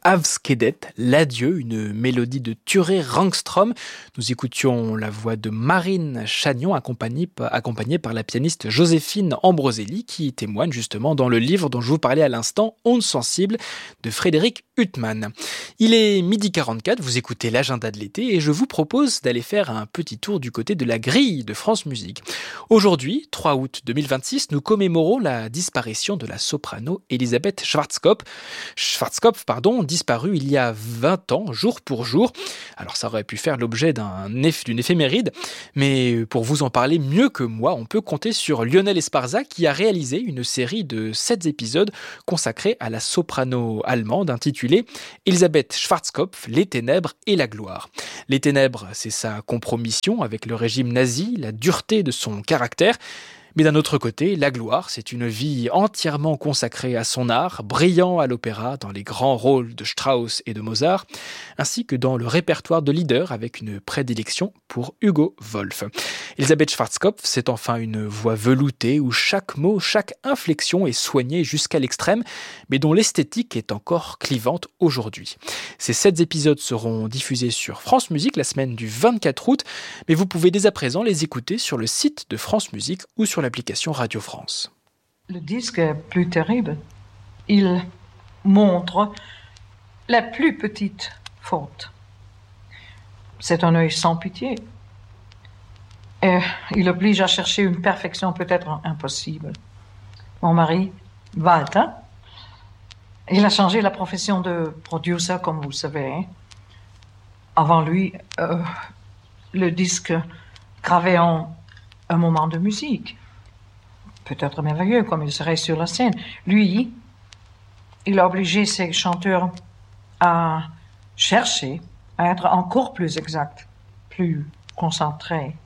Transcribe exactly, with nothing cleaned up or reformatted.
Avskedet, l'adieu, une mélodie de Ture Rangström. Nous écoutions la voix de Marine Chagnon, accompagnée, accompagnée par la pianiste Joséphine Ambroselli, qui témoigne justement dans le livre dont je vous parlais à l'instant, Ondes sensibles, de Frédéric Huttman. Il est midi quarante-quatre, vous écoutez l'agenda de l'été et je vous propose d'aller faire un petit tour du côté de la grille de France Musique. Aujourd'hui, trois août deux mille vingt-six, nous commémorons la disparition de la soprano Elisabeth Schwarzkopf. Schwarzkopf, pardon, disparue il y a vingt ans, jour pour jour. Alors ça aurait pu faire l'objet d'un eff, d'une éphéméride, mais pour vous en parler mieux que moi, on peut compter sur Lionel Esparza qui a réalisé une série de sept épisodes consacrés à la soprano allemande intitulée Elisabeth Schwarzkopf, les ténèbres et la gloire. Les ténèbres, c'est sa compromission avec le régime nazi, la dureté de son caractère. Mais d'un autre côté, la gloire, c'est une vie entièrement consacrée à son art, brillant à l'opéra dans les grands rôles de Strauss et de Mozart, ainsi que dans le répertoire de leader avec une prédilection pour Hugo Wolf. Elisabeth Schwarzkopf, c'est enfin une voix veloutée où chaque mot, chaque inflexion est soignée jusqu'à l'extrême, mais dont l'esthétique est encore clivante aujourd'hui. Ces sept épisodes seront diffusés sur France Musique la semaine du vingt-quatre août, mais vous pouvez dès à présent les écouter sur le site de France Musique ou sur l'application Radio France. Le disque est plus terrible. Il montre la plus petite faute. C'est un œil sans pitié. Et il oblige à chercher une perfection peut-être impossible. Mon mari, Walter, il a changé la profession de producer, comme vous savez. Avant lui, euh, le disque gravait en un moment de musique. Peut-être merveilleux, comme il serait sur la scène. Lui, il a obligé ses chanteurs à chercher, à être encore plus exacts, plus concentrés.